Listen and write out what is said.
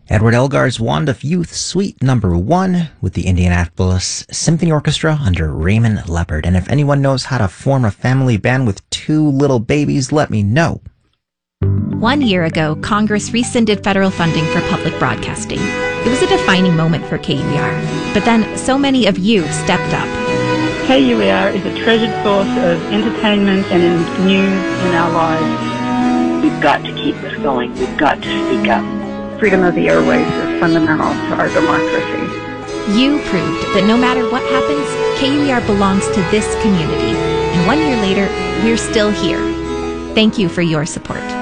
Edward Elgar's Wand of Youth, Suite Number 1, with the Indianapolis Symphony Orchestra under Raymond Leopard. And if anyone knows how to form a family band with 2 little babies, let me know. 1 year ago, Congress rescinded federal funding for public broadcasting. It was a defining moment for KUER. But then so many of you stepped up. KUER is a treasured source of entertainment and news in our lives. We've got to keep this going. We've got to speak up. Freedom of the airwaves is fundamental to our democracy. You proved that no matter what happens, KUER belongs to this community. And 1 year later, we're still here. Thank you for your support.